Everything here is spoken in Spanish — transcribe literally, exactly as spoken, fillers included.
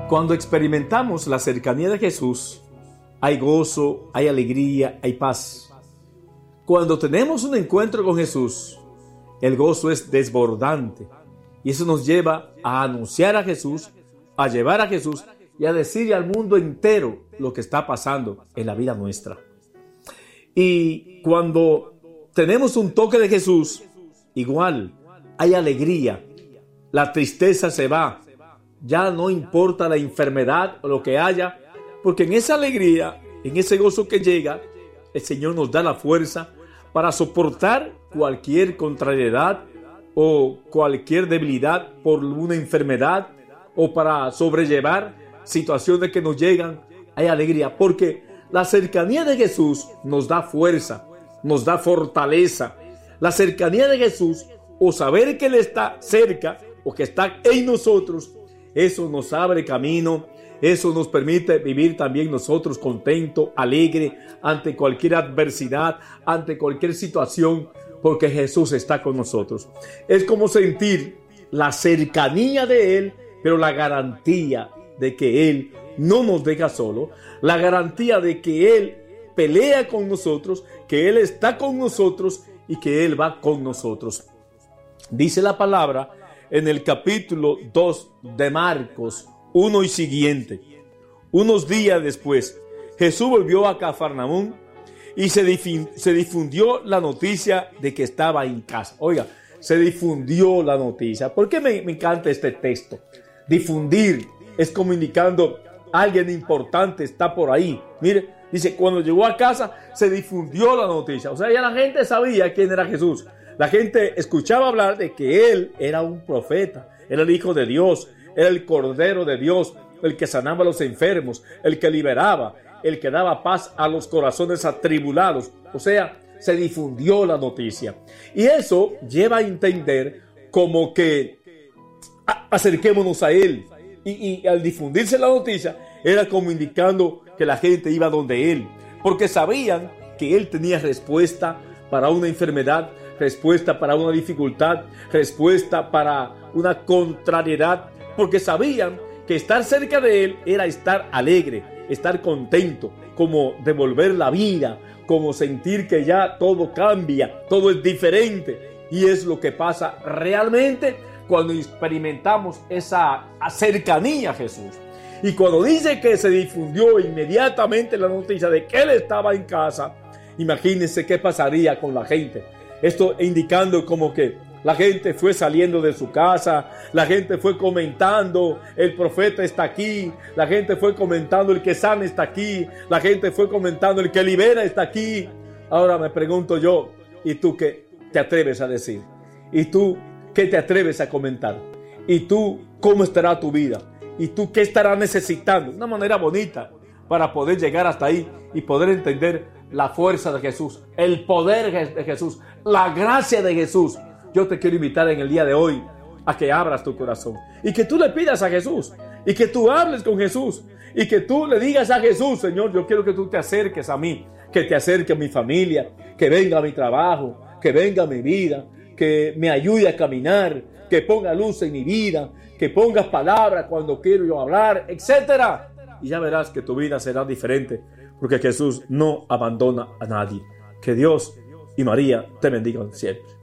Cuando experimentamos la cercanía de Jesús, hay gozo, hay alegría, hay paz. Cuando tenemos un encuentro con Jesús, el gozo es desbordante. Y eso nos lleva a anunciar a Jesús, a llevar a Jesús y a decirle al mundo entero lo que está pasando en la vida nuestra. Y cuando tenemos un toque de Jesús, igual hay alegría. La tristeza se va. Ya no importa la enfermedad o lo que haya, porque en esa alegría, en ese gozo que llega, el Señor nos da la fuerza para soportar cualquier contrariedad o cualquier debilidad por una enfermedad o para sobrellevar situaciones que nos llegan. Hay alegría porque la cercanía de Jesús nos da fuerza, nos da fortaleza. La cercanía de Jesús o saber que Él está cerca o que está en nosotros, eso nos abre camino, eso nos permite vivir también nosotros contento, alegre ante cualquier adversidad, ante cualquier situación, porque Jesús está con nosotros. Es como sentir la cercanía de Él, pero la garantía de que Él no nos deja solo, la garantía de que Él pelea con nosotros, que Él está con nosotros y que Él va con nosotros. Dice la palabra en el capítulo dos de Marcos uno y siguiente. Unos días después, Jesús volvió a Cafarnaúm y se, difin- se difundió la noticia de que estaba en casa. Oiga, se difundió la noticia. ¿Por qué me, me encanta este texto? Difundir es como indicando alguien importante está por ahí. Mire, dice, cuando llegó a casa se difundió la noticia. O sea, ya la gente sabía quién era Jesús. La gente escuchaba hablar de que Él era un profeta, era el Hijo de Dios, era el Cordero de Dios, el que sanaba a los enfermos, el que liberaba, el que daba paz a los corazones atribulados. O sea, se difundió la noticia. Y eso lleva a entender como que a- acerquémonos a Él. Y, y al difundirse la noticia, era como indicando que la gente iba donde Él, porque sabían que Él tenía respuesta para una enfermedad, respuesta para una dificultad, respuesta para una contrariedad, porque sabían que estar cerca de Él era estar alegre, estar contento, como devolver la vida, como sentir que ya todo cambia, todo es diferente. Y es lo que pasa realmente cuando experimentamos esa cercanía a Jesús. Y cuando dice que se difundió inmediatamente la noticia de que Él estaba en casa, imagínense qué pasaría con la gente. Esto indicando como que la gente fue saliendo de su casa, la gente fue comentando, el profeta está aquí, la gente fue comentando, el que sana está aquí, la gente fue comentando, el que libera está aquí. Ahora me pregunto yo, ¿y tú qué te atreves a decir? ¿Y tú qué te atreves a comentar? ¿Y tú cómo estará tu vida? ¿Y tú qué estarás necesitando? Una manera bonita para poder llegar hasta ahí y poder entender la fuerza de Jesús, el poder de Jesús, la gracia de Jesús. Yo te quiero invitar en el día de hoy a que abras tu corazón y que tú le pidas a Jesús y que tú hables con Jesús y que tú le digas a Jesús: Señor, yo quiero que tú te acerques a mí, que te acerque a mi familia, que venga a mi trabajo, que venga a mi vida, que me ayude a caminar, que ponga luz en mi vida, que pongas palabras cuando quiero yo hablar, etcétera. Y ya verás que tu vida será diferente, porque Jesús no abandona a nadie. Que Dios y María te bendigan siempre.